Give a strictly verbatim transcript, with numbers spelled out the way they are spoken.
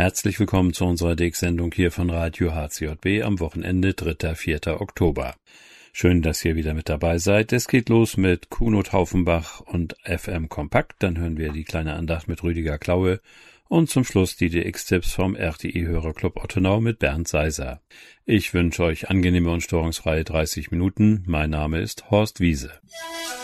Herzlich willkommen zu unserer D X-Sendung hier von Radio H C J B am Wochenende dritter vierter Oktober. Schön, dass ihr wieder mit dabei seid. Es geht los mit Kuno Taufenbach und F M Kompakt. Dann hören wir die kleine Andacht mit Rüdiger Klaue und zum Schluss die D X-Tipps vom R T I-Hörerclub Ottenau mit Bernd Seiser. Ich wünsche euch angenehme und störungsfreie dreißig Minuten. Mein Name ist Horst Wiese.